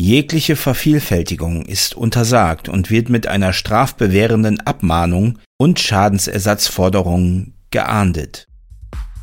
Jegliche Vervielfältigung ist untersagt und wird mit einer strafbewährenden Abmahnung und Schadensersatzforderung geahndet.